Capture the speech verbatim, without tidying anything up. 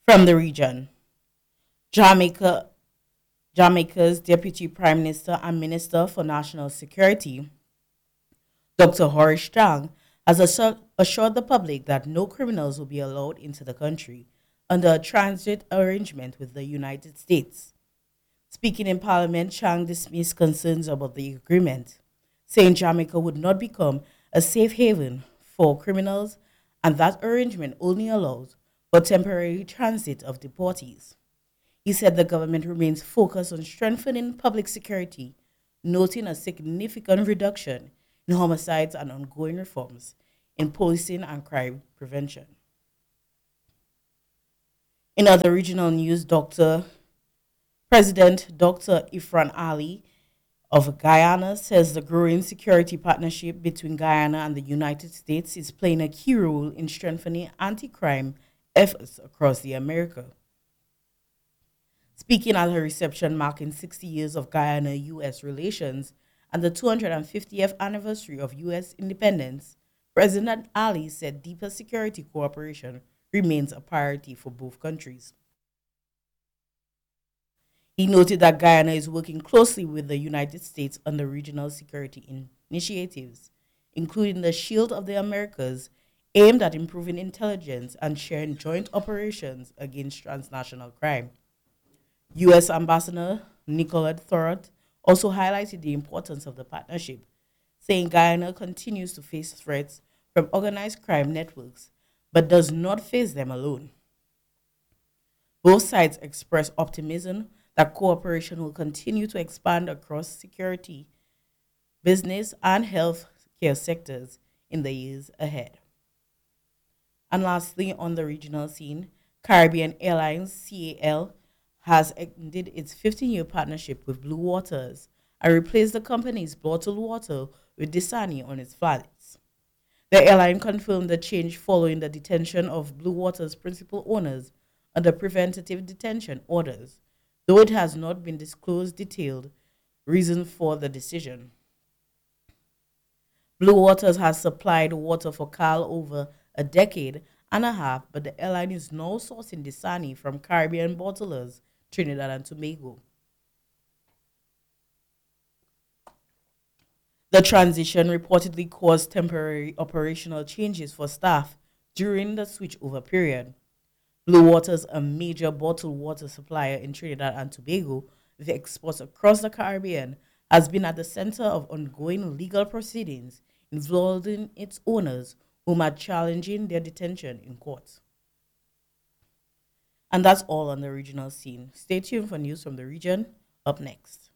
From the region, Jamaica, Jamaica's Deputy Prime Minister and Minister for National Security, Doctor Horace Chang, has assur- assured the public that no criminals will be allowed into the country under a transit arrangement with the United States. Speaking in Parliament, Chang dismissed concerns about the agreement, saying Jamaica would not become a safe haven for criminals and that arrangement only allows for temporary transit of deportees. He said the government remains focused on strengthening public security, noting a significant reduction in homicides and ongoing reforms in policing and crime prevention. In other regional news, Doctor President Doctor Ifran Ali of Guyana says the growing security partnership between Guyana and the United States is playing a key role in strengthening anti-crime efforts across the America. Speaking at a reception marking sixty years of Guyana U S relations and the two hundred fiftieth anniversary of U S independence, President Ali said deeper security cooperation remains a priority for both countries. He noted that Guyana is working closely with the United States on the regional security initiatives, including the Shield of the Americas, aimed at improving intelligence and sharing joint operations against transnational crime. U S. Ambassador Nicolette Thorold also highlighted the importance of the partnership, saying Guyana continues to face threats from organized crime networks but does not face them alone. Both sides expressed optimism that cooperation will continue to expand across security, business, and health care sectors in the years ahead. And lastly, on the regional scene, Caribbean Airlines C A L has ended its fifteen-year partnership with Blue Waters and replaced the company's bottled water with Dasani on its flights. The airline confirmed the change following the detention of Blue Water's principal owners under preventative detention orders, though it has not been disclosed detailed reason for the decision. Blue Waters has supplied water for Cal over a decade and a half, but the airline is now sourcing Dasani from Caribbean bottlers Trinidad and Tobago. The transition reportedly caused temporary operational changes for staff during the switchover period. Blue Waters, a major bottled water supplier in Trinidad and Tobago with exports across the Caribbean, has been at the center of ongoing legal proceedings involving its owners whom are challenging their detention in court. And that's all on the regional scene. Stay tuned for news from the region up next.